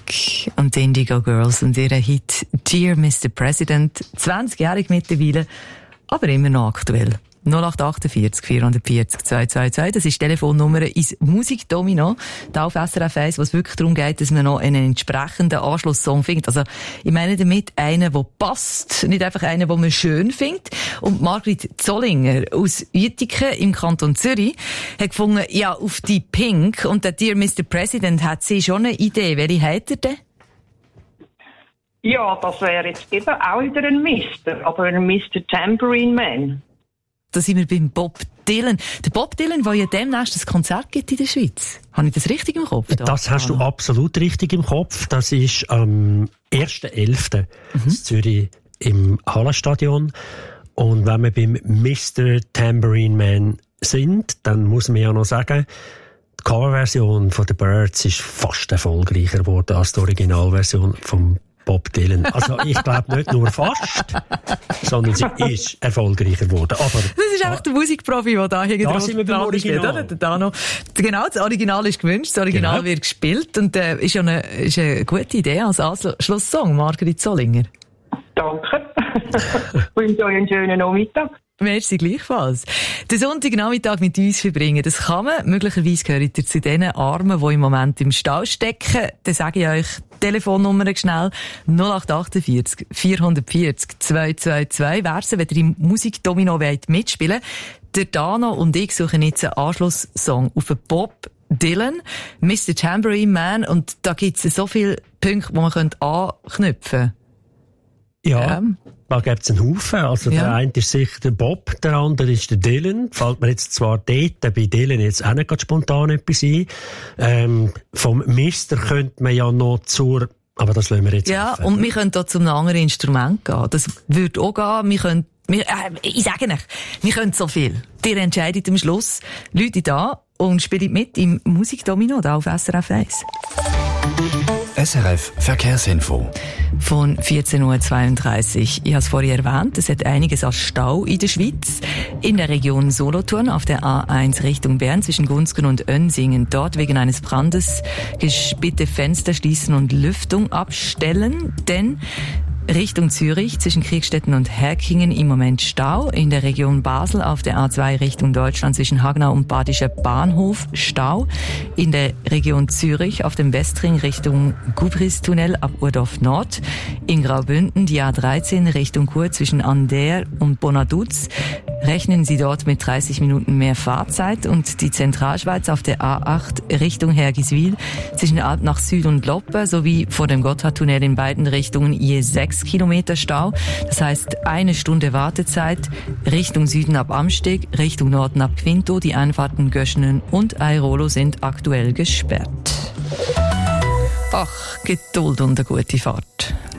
und die Indigo Girls und ihren Hit Dear Mr. President, 20-jährig mittlerweile, aber immer noch aktuell. 0848 440 222, das ist die Telefonnummer ins Musikdomino, da auf SRF 1, wo es wirklich darum geht, dass man noch einen entsprechenden Anschlusssong findet. Also, ich meine damit einen, der passt, nicht einfach einen, den man schön findet. Und Margrit Zollinger aus Uetiken im Kanton Zürich hat gefunden, ja, auf die Pink und der Dear Mr. President hat sie schon eine Idee. Welche hat er denn? Ja, das wäre jetzt eben auch wieder ein Mister, aber ein Mr. Tambourine Man. Da sind wir beim Bob Dylan. Der Bob Dylan, der ja demnächst ein Konzert gibt in der Schweiz. Habe ich das richtig im Kopf? Das hast du absolut richtig im Kopf. Das ist am 1.11. in Zürich im Hallenstadion. Und wenn wir beim Mr. Tambourine Man sind, dann muss man ja noch sagen, die Coverversion von The Birds ist fast erfolgreicher geworden als die Originalversion vom Bob Dylan. Also ich glaube nicht nur fast, sondern sie ist erfolgreicher geworden. Aber das ist einfach der Musikprofi, der da hier da sind wir beim Original. Genau, das Original ist gewünscht, das Original wird gespielt und ist ja eine gute Idee als Schlusssong, Margrit Zollinger. Danke. Ich wünsche euch einen schönen Nachmittag. Merci gleichfalls. Den Sonntagnachmittag mit uns verbringen, das kann man. Möglicherweise gehört ihr zu den Armen, die im Moment im Stau stecken. Dann sage ich euch Telefonnummer schnell 0848 440 222. Wär's, wenn ihr im Musikdomino mitspielen wollt. Der Dano und ich suchen jetzt einen Anschlusssong auf Bob Dylan, Mr. Tambourine Man, und da gibt's so viele Punkte, die man anknüpfen könnte. Ja. Da gibt es einen Haufen. Also der eine ist sicher der Bob, der andere ist der Dylan. Fällt mir jetzt zwar dort bei Dylan jetzt auch nicht ganz spontan etwas ein. Vom Mister könnte man ja noch aber das lassen wir jetzt offen. Und wir können da zum anderen Instrument gehen. Das würde auch gehen. Ich sage nicht, wir können so viel. Ihr entscheidet am Schluss. Leute da und spielt mit im Musikdomino da auf SRF 1. SRF Verkehrsinfo. Von 14.32 Uhr. Ich habe es vorhin erwähnt, es hat einiges an Stau in der Schweiz. In der Region Solothurn auf der A1 Richtung Bern zwischen Gunzgen und Önsingen. Dort wegen eines Brandes bitte Fenster schließen und Lüftung abstellen, denn Richtung Zürich zwischen Kriegstetten und Herkingen im Moment Stau. In der Region Basel auf der A2 Richtung Deutschland zwischen Hagnau und Badischer Bahnhof Stau. In der Region Zürich auf dem Westring Richtung Gubristunnel ab Urdorf Nord. In Graubünden die A13 Richtung Chur zwischen Ander und Bonaduz. Rechnen Sie dort mit 30 Minuten mehr Fahrzeit, und die Zentralschweiz auf der A8 Richtung Hergiswil zwischen Alp nach Süd und Loppe sowie vor dem Gotthardtunnel in beiden Richtungen je 6 Kilometer Stau. Das heißt 1 Stunde Wartezeit. Richtung Süden ab Amsteg, Richtung Norden ab Quinto. Die Einfahrten Göschenen und Airolo sind aktuell gesperrt. Ach, Geduld und eine gute Fahrt.